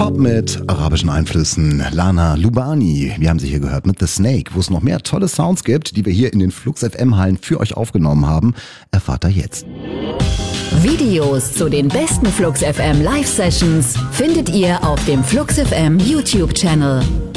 Pop mit arabischen Einflüssen. Lana Lubani, wir haben sie hier gehört mit The Snake. Wo es noch mehr tolle Sounds gibt, die wir hier in den Flux FM Hallen für euch aufgenommen haben, erfahrt ihr jetzt. Videos zu den besten Flux FM Live Sessions findet ihr auf dem Flux FM YouTube Channel.